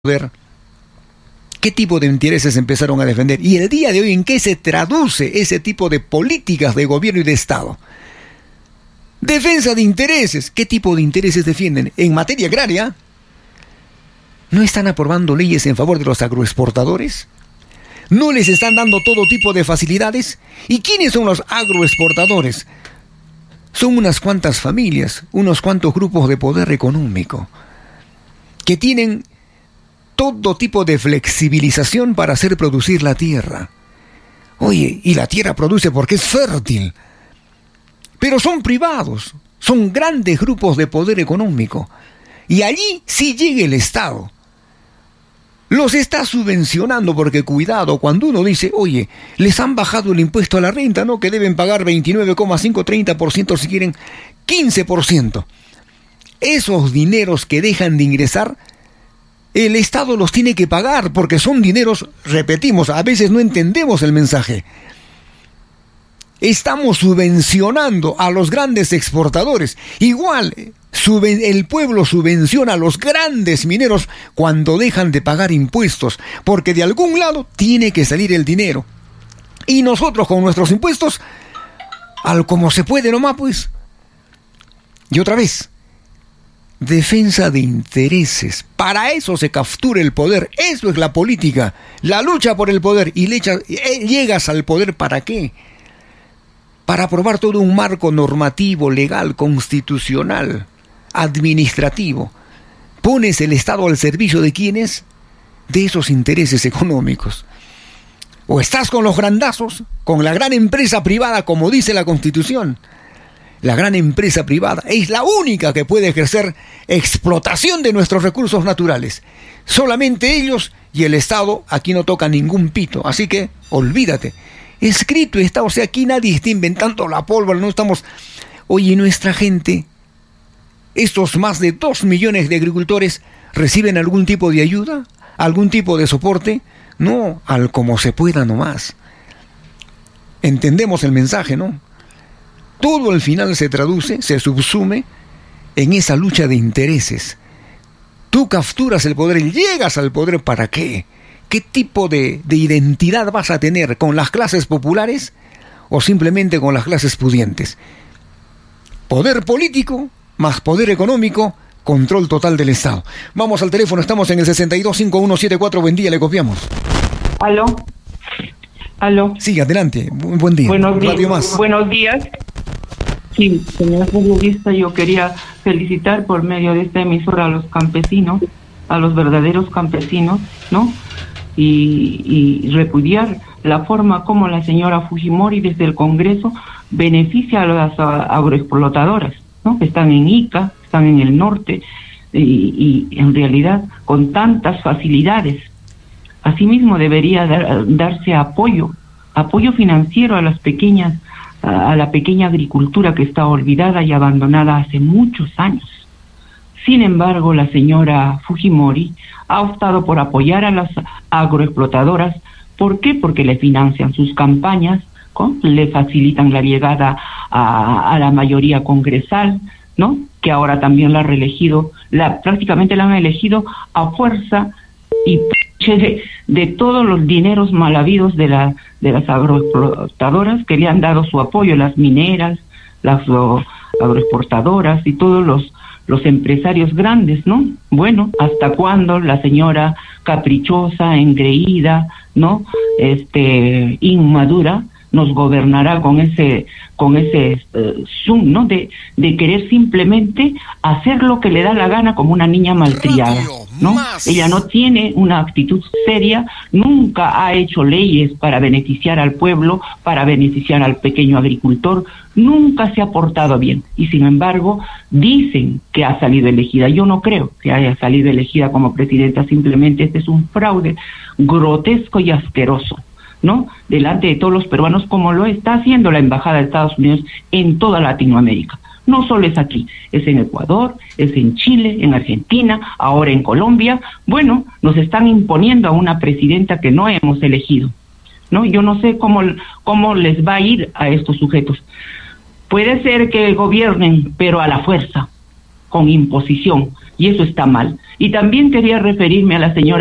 poder, ¿qué tipo de intereses empezaron a defender? Y el día de hoy, ¿en qué se traduce ese tipo de políticas de gobierno y de Estado? Defensa de intereses. ¿Qué tipo de intereses defienden? En materia agraria, ¿no están aprobando leyes en favor de los agroexportadores? ¿No les están dando todo tipo de facilidades? ¿Y quiénes son los agroexportadores? Son unas cuantas familias, unos cuantos grupos de poder económico, que tienen todo tipo de flexibilización para hacer producir la tierra. Oye, y la tierra produce porque es fértil. Pero son privados, son grandes grupos de poder económico. Y allí sí llega el Estado. Los está subvencionando porque, cuidado, cuando uno dice, oye, les han bajado el impuesto a la renta, ¿no? Que deben pagar 29,5, 30%, si quieren 15%. Esos dineros que dejan de ingresar, el Estado los tiene que pagar porque son dineros, repetimos, a veces no entendemos el mensaje. Estamos subvencionando a los grandes exportadores. Igual, el pueblo subvenciona a los grandes mineros cuando dejan de pagar impuestos, porque de algún lado tiene que salir el dinero. Y nosotros con nuestros impuestos, al como se puede nomás, pues. Y otra vez, defensa de intereses. Para eso se captura el poder. Eso es la política. La lucha por el poder. Y llegas al poder, ¿para qué? Para aprobar todo un marco normativo, legal, constitucional, administrativo. Pones el Estado al servicio de ¿quiénes? De esos intereses económicos. O estás con los grandazos, con la gran empresa privada, como dice la Constitución. La gran empresa privada es la única que puede ejercer explotación de nuestros recursos naturales. Solamente ellos, y el Estado aquí no toca ningún pito. Así que olvídate. Escrito está, o sea, aquí nadie está inventando la pólvora, no estamos... Oye, nuestra gente, estos más de 2 millones de agricultores, ¿reciben algún tipo de ayuda? ¿Algún tipo de soporte? No, al como se pueda nomás. Entendemos el mensaje, ¿no? Todo al final se traduce, se subsume en esa lucha de intereses. Tú capturas el poder y llegas al poder, ¿para qué? ¿Qué tipo de identidad vas a tener? ¿Con las clases populares o simplemente con las clases pudientes? Poder político más poder económico, control total del Estado. Vamos al teléfono, estamos en el 625174. Buen día, le copiamos. ¿Aló? ¿Aló? Sí, adelante. Buen día. Buenos días. Sí, señor periodista, yo quería felicitar por medio de esta emisora a los campesinos, a los verdaderos campesinos, ¿no? Y repudiar la forma como la señora Fujimori desde el Congreso beneficia a las agroexplotadoras, ¿no? Que están en Ica, están en el norte y en realidad con tantas facilidades. Asimismo debería darse apoyo financiero a las pequeñas, a la pequeña agricultura que está olvidada y abandonada hace muchos años. Sin embargo, la señora Fujimori ha optado por apoyar a las agroexplotadoras. ¿Por qué? Porque le financian sus campañas, le facilitan la llegada a la mayoría congresal, ¿no? Que ahora también la ha reelegido, prácticamente la han elegido a fuerza y de todos los dineros mal habidos de las agroexplotadoras que le han dado su apoyo, las mineras, las agroexportadoras y todos los empresarios grandes, ¿no? Bueno, ¿hasta cuándo la señora caprichosa, engreída, ¿no? Inmadura nos gobernará con ese zoom, ¿no? De querer simplemente hacer lo que le da la gana como una niña malcriada, ¿no? Ella no tiene una actitud seria, nunca ha hecho leyes para beneficiar al pueblo, para beneficiar al pequeño agricultor, nunca se ha portado bien. Y sin embargo, dicen que ha salido elegida. Yo no creo que haya salido elegida como presidenta, simplemente este es un fraude grotesco y asqueroso, ¿no? Delante de todos los peruanos, como lo está haciendo la Embajada de Estados Unidos en toda Latinoamérica. No solo es aquí, es en Ecuador, es en Chile, en Argentina, ahora en Colombia. Bueno, nos están imponiendo a una presidenta que no hemos elegido, ¿no? Yo no sé cómo les va a ir a estos sujetos. Puede ser que gobiernen, pero a la fuerza, con imposición. y eso está mal. Y también quería referirme a la señora